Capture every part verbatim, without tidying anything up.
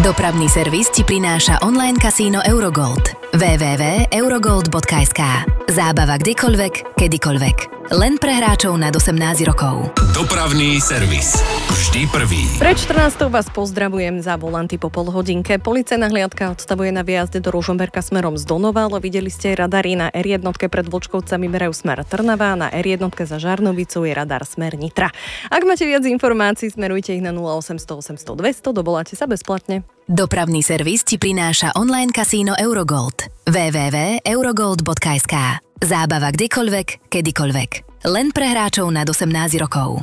Dopravný servis ti prináša online kasíno Eurogold. w w w bodka eurogold bodka es ká. Zábava kdekoľvek, kedykoľvek. Len pre hráčov nad osemnásť rokov. Dopravný servis. Vždy prvý. Pred štrnástou vás pozdravujem za volanty po pol hodinke. Policajná hliadka odstavuje na výjazde do Ružomberka smerom z Donova, ale videli ste radary na er jedna pred Vlčkovcami berajú smer Trnava, na er jedna za Žarnovicou je radar smer Nitra. Ak máte viac informácií, smerujte ich na nula osemsto osemsto dvesto, dovoláte sa bezplatne. Dopravný servis ti prináša online kasíno Eurogold. w w w bodka eurogold bodka es ká. Zábava kdekoľvek, kedykoľvek. Len pre hráčov nad osemnásť rokov.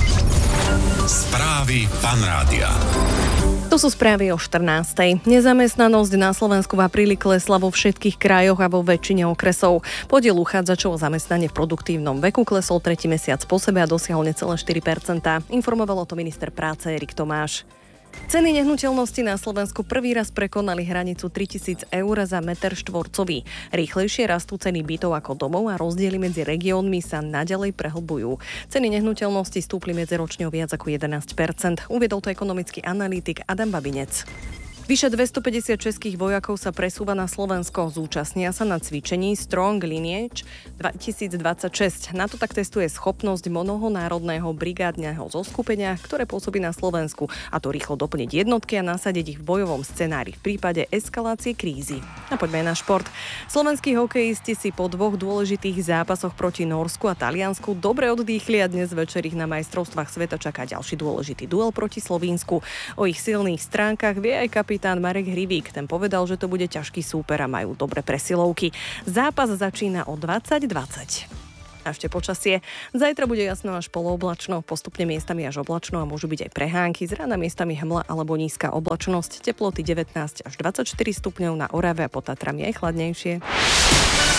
Správy Fan Rádia. To sú správy o štrnástej. Nezamestnanosť na Slovensku v apríli klesla vo všetkých krajoch a vo väčšine okresov. Podiel uchádzačov o zamestnanie v produktívnom veku klesol tretí mesiac po sebe a dosiahol necelé štyri percentá. Informoval o to minister práce Erik Tomáš. Ceny nehnuteľnosti na Slovensku prvý raz prekonali hranicu tritisíc eur za meter štvorcový. Rýchlejšie rastú ceny bytov ako domov a rozdiely medzi regiónmi sa naďalej prehlbujú. Ceny nehnuteľnosti stúpli medziročne o viac ako jedenásť percent. Uviedol to ekonomický analytik Adam Babinec. Vyše dvestopäťdesiat českých vojakov sa presúva na Slovensko. Zúčastnia sa na cvičení Strong Lineage dvetisícdvadsaťšesť. NATO tak testuje schopnosť mnohonárodného brigádneho zoskupenia, ktoré pôsobí na Slovensku, a to rýchlo doplniť jednotky a nasadiť ich v bojovom scenári v prípade eskalácie krízy. A poďme na šport. Slovenskí hokejisti si po dvoch dôležitých zápasoch proti Norsku a Taliansku dobre oddýchli a dnes večer ich na majstrovstvách sveta čaká ďalší dôležitý duel proti Slovínsku. O ich silných stránkach vie aj kapitán Kapitán Marek Hrivík, ten povedal, že to bude ťažký súper a majú dobré presilovky. Zápas začína o dvadsať dvadsať. A ešte počasie. Zajtra bude jasno až polooblačno, postupne miestami až oblačno a môžu byť aj prehánky. Z rána miestami hmla alebo nízka oblačnosť. Teploty devätnásť až dvadsaťštyri stupňov, na Orave a pod Tatrami aj chladnejšie.